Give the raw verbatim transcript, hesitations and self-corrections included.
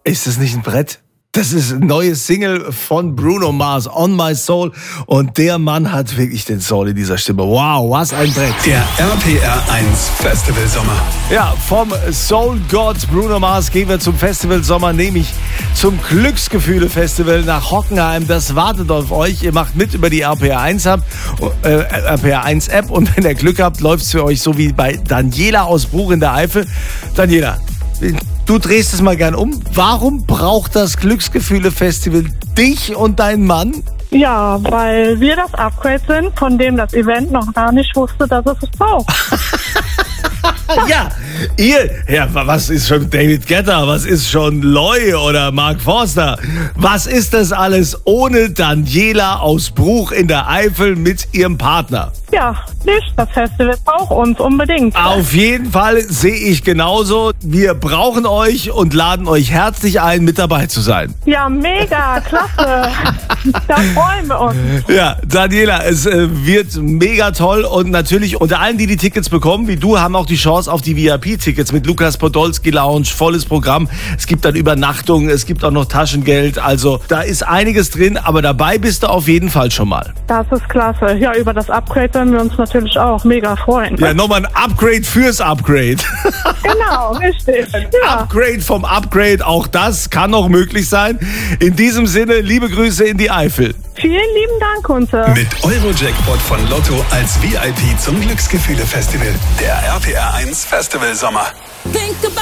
Ist das nicht ein Brett? Das ist ein neues Single von Bruno Mars, On My Soul. Und der Mann hat wirklich den Soul in dieser Stimme. Wow, was ein Brett. Der R P R eins Festival Sommer. Ja, vom Soul God Bruno Mars gehen wir zum Festival Sommer, nämlich zum Glücksgefühle Festival nach Hockenheim. Das wartet auf euch. Ihr macht mit über die R P R eins App, äh, R P R eins App. Und wenn ihr Glück habt, läuft es für euch so wie bei Daniela aus Bruch in der Eifel. Daniela, du drehst es mal gern um. Warum braucht das Glücksgefühle-Festival dich und deinen Mann? Ja, weil wir das Upgrade sind, von dem das Event noch gar nicht wusste, dass es es braucht. Ja, ihr, ja, was ist schon David Guetta, was ist schon Loy oder Mark Forster? Was ist das alles ohne Daniela aus Bruch in der Eifel mit ihrem Partner? Ja, nicht. Das Festival braucht uns unbedingt. Auf jeden Fall sehe ich genauso. Wir brauchen euch und laden euch herzlich ein, mit dabei zu sein. Ja, mega, klasse. Da freuen wir uns. Ja, Daniela, es äh, wird mega toll und natürlich unter allen, die die Tickets bekommen, wie du, haben auch die Chance auf die V I P-Tickets mit Lukas Podolski Lounge, volles Programm. Es gibt dann Übernachtung, es gibt auch noch Taschengeld, also da ist einiges drin, aber dabei bist du auf jeden Fall schon mal. Das ist klasse. Ja, über das Upgrade werden wir uns natürlich auch mega freuen. Ja, nochmal ein Upgrade fürs Upgrade. Genau, richtig. Ja. Upgrade vom Upgrade, auch das kann noch möglich sein. In diesem Sinne, liebe Grüße in die Eifel. Vielen lieben Dank, Kunze. Mit Euro-Jackpot von Lotto als V I P zum Glücksgefühle Festival. Der R P R eins Festival Sommer.